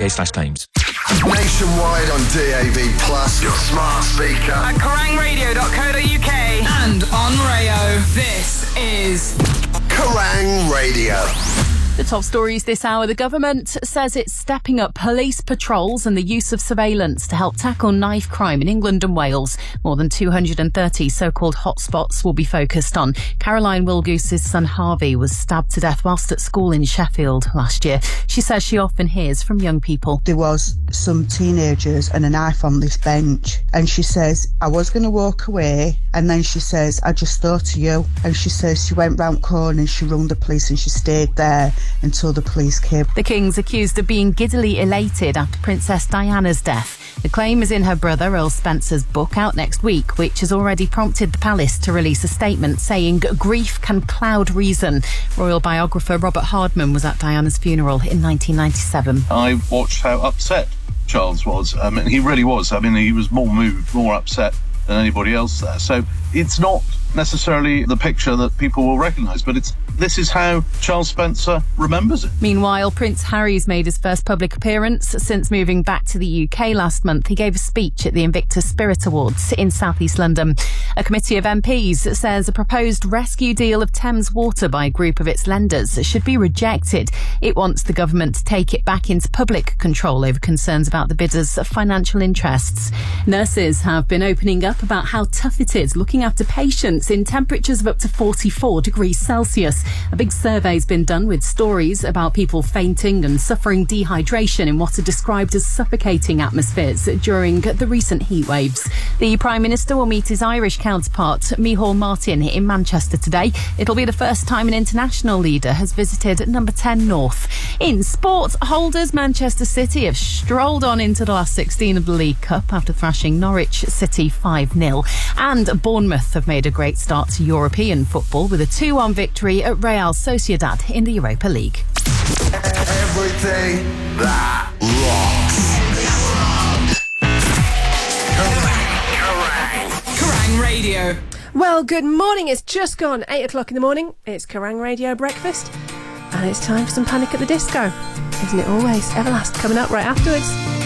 kerrang.co.uk/claims. Nationwide on DAB+, your smart speaker. At kerrangradio.co.uk and on Rayo. This is Kerrang Radio. The top stories this hour. The government says it's stepping up police patrols and the use of surveillance to help tackle knife crime in England and Wales. More than 230 so-called hotspots will be focused on. Caroline Wilgoose's son Harvey was stabbed to death whilst at school in Sheffield last year. She says she often hears from young people. There was some teenagers and a knife on this bench, and she says, I was going to walk away, and then she says, I just thought of you. And she says she went round corner and she rung the police and she stayed there until the police came. The King's accused of being giddily elated after Princess Diana's death. The claim is in her brother Earl Spencer's book out next week, which has already prompted the palace to release a statement saying grief can cloud reason. Royal biographer Robert Hardman was at Diana's funeral in 1997. I watched how upset Charles was. He really was. He was more moved, more upset than anybody else there. So it's not necessarily the picture that people will recognise, but this is how Charles Spencer remembers it. Meanwhile, Prince Harry's made his first public appearance since moving back to the UK last month. He gave a speech at the Invictus Spirit Awards in South East London. A committee of MPs says a proposed rescue deal of Thames Water by a group of its lenders should be rejected. It wants the government to take it back into public control over concerns about the bidders' financial interests. Nurses have been opening up about how tough it is looking after patients in temperatures of up to 44 degrees Celsius. A big survey's been done with stories about people fainting and suffering dehydration in what are described as suffocating atmospheres during the recent heat waves. The Prime Minister will meet his Irish counterpart, Micheál Martin, in Manchester today. It'll be the first time an international leader has visited Number 10 North. In sport, holders Manchester City have strolled on into the last 16 of the League Cup after thrashing Norwich City 5-0. And Bournemouth have made a great start to European football with a 2-1 victory at Real Sociedad in the Europa League. Everything that rocks. Kerrang Radio. Well, good morning. It's just gone 8 o'clock in the morning. It's Kerrang Radio Breakfast. And it's time for some Panic at the Disco. Isn't it always? Everlast coming up right afterwards.